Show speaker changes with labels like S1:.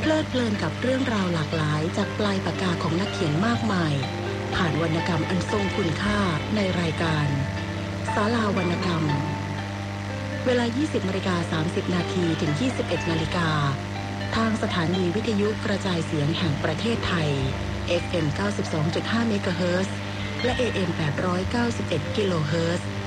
S1: เพลิดเพลินกับเรื่องราวหลากหลายจากปลายปากกาของนักเขียนมากมายผ่านวรรณกรรมอันทรงคุณค่าในรายการศาลาวรรณกรรมเวลา 20:30 นาทีถึง 21 นาฬิกาทางสถานีวิทยุกระจายเสียงแห่งประเทศไทย FM 92.5 เมกะเฮิรตซ์และ AM 891 กิโลเฮิรตซ์